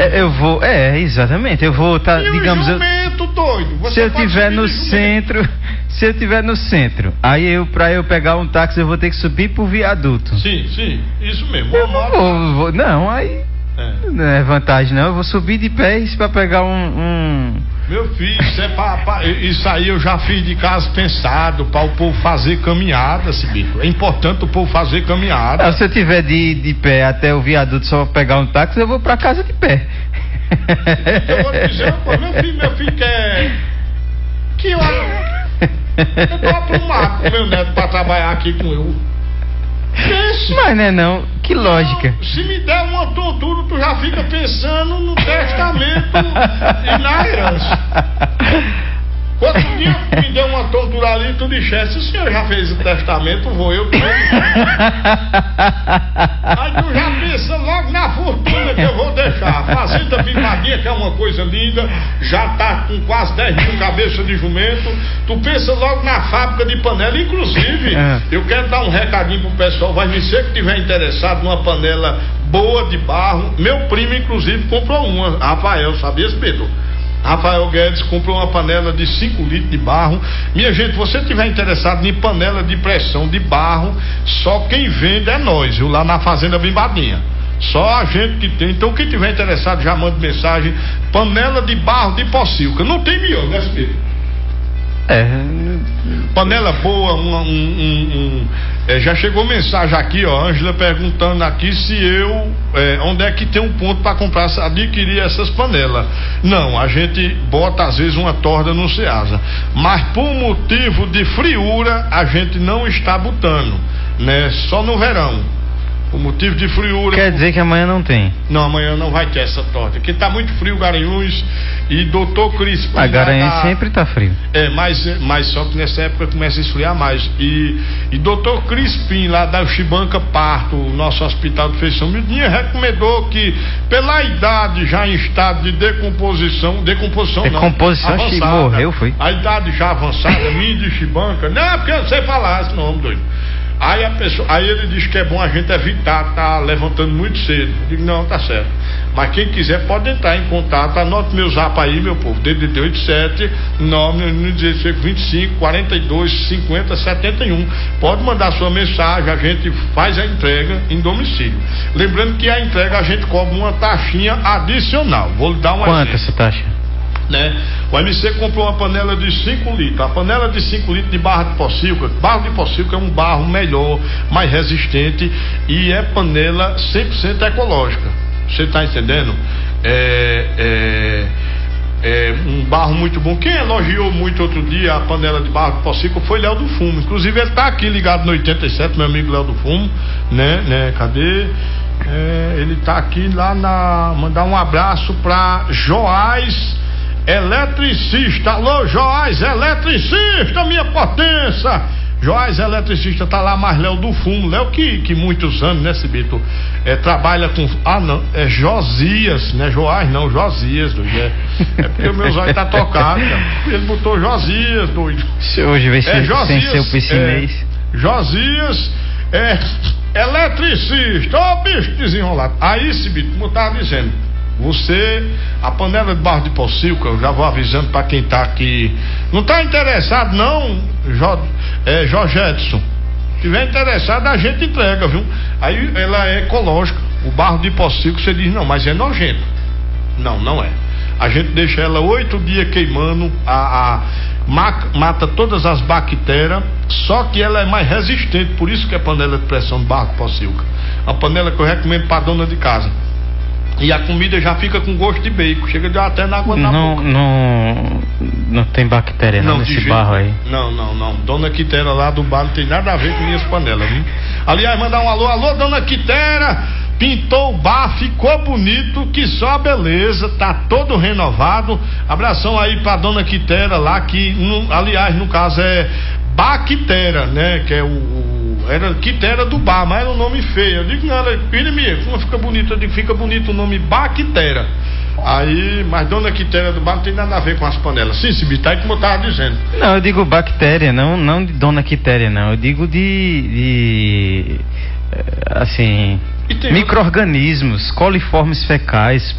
Exatamente, eu vou estar, digamos... jumento, doido. Se eu tiver no centro, aí pra eu pegar um táxi eu vou ter que subir pro viaduto. Sim, isso mesmo. Não, aí não é vantagem não, eu vou subir de pés pra pegar Meu filho, isso aí eu já fiz de casa pensado para o povo fazer caminhada, Cibito. É importante o povo fazer caminhada. Se eu tiver de pé até o viaduto só pegar um táxi, eu vou pra casa de pé. Eu vou te dizer, meu filho quer que eu tô aprumado com meu neto para trabalhar aqui com eu. Mas não, que lógica. Se me der uma tontura, tu já fica pensando no testamento e na herança. Outro dia me deu uma tontura ali e tu disseste, o senhor já fez o testamento, vou eu também. Aí tu já pensa logo na fortuna que eu vou deixar. Fazenda Vimadinha, que é uma coisa linda, já tá com quase 10 mil cabeças de jumento. Tu pensa logo na fábrica de panela. Inclusive, eu quero dar um recadinho pro pessoal, vai me ser que tiver interessado numa panela boa de barro. Meu primo, inclusive, comprou uma, Rafael, sabia, Pedro? Rafael Guedes comprou uma panela de 5 litros de barro. Minha gente, você estiver interessado em panela de pressão de barro, só quem vende é nós, viu? Lá na Fazenda Bimbadinha. Só a gente que tem. Então quem tiver interessado já manda mensagem. Panela de barro de Pocilca. Não tem miolo, né, Pedro? Panela boa, já chegou mensagem aqui, ó, Ângela perguntando aqui se onde é que tem um ponto para comprar, adquirir essas panelas. Não, a gente bota às vezes uma torda no Ceasa, mas por motivo de friura a gente não está botando, né? Só no verão. O motivo de friura. Quer dizer que amanhã não tem? Não, amanhã não vai ter essa torta. Porque tá muito frio, Garanhuns. E Doutor Crispim. A Garanhuns sempre tá frio. Mas só que nessa época começa a esfriar mais. E Doutor Crispim, lá da Chibanca Parto, o nosso hospital de feição Mildinha, recomendou que, pela idade já em estado de decomposição avançada, morreu, foi? A idade já avançada, minha de Chibanca. Não, porque eu não sei falar esse nome, doido. Aí ele diz que é bom a gente evitar tá levantando muito cedo. Eu digo, não, tá certo. Mas quem quiser pode entrar em contato, anote meu zap aí, meu povo, DDD 87 91625 42 50 71. Pode mandar sua mensagem, a gente faz a entrega em domicílio. Lembrando que a entrega a gente cobra uma taxinha adicional. Vou lhe dar uma Quanto essa taxa? Né? O MC comprou uma panela de 5 litros. A panela de 5 litros de barro de Pocilca. Barro de Pocilca é um barro melhor, mais resistente e é panela 100% ecológica. Você está entendendo? É um barro muito bom. Quem elogiou muito outro dia a panela de barro de Pocilca foi Léo do Fumo. Inclusive ele está aqui ligado no 87, meu amigo Léo do Fumo, né? Cadê? Ele está aqui lá mandar um abraço para Joás Eletricista. Alô, Joás Eletricista, minha potência. Joás Eletricista tá lá, mais Léo do Fumo. Léo que muitos anos, né, Cibito? Trabalha com. Não, é Josias, né? Joás não, Josias, doido. É porque o meu zóio tá tocado, cara. Ele botou Josias, doido. Hoje vai ser sem ser o piscinês. Josias Eletricista. Ô, bicho desenrolado. Aí, Cibito, como eu tava dizendo, a panela de barro de Pocilca, eu já vou avisando para quem tá aqui, não tá interessado não, Jorge Edson, se tiver interessado a gente entrega, viu? Aí ela é ecológica, o barro de Pocilca, você diz, não, mas é nojento. Não é. A gente deixa ela 8 dias queimando, mata todas as bactérias, só que ela é mais resistente, por isso que é panela de pressão de barro de Pocilca. A panela que eu recomendo para dona de casa. E a comida já fica com gosto de bacon, chega de até na água na boca. Não tem bactéria não nesse barro aí. Não. Dona Quitera lá do bar não tem nada a ver com minhas panelas, viu? Aliás, mandar um alô, Dona Quitera, pintou o bar, ficou bonito, que só beleza, tá todo renovado. Abração aí pra Dona Quitera lá, que aliás, no caso é Bactera, né? Que é era Quitera do bar, mas era um nome feio. Eu digo, não, ela, filha minha, como fica bonito? Eu digo, fica bonito o nome Bactera. Aí, mas Dona Quitera do bar não tem nada a ver com as panelas. Sim, Cibita, aí como eu tava dizendo. Não, eu digo bactéria, não de Dona Quitéria, não. Eu digo assim, micro-organismos, coliformes fecais,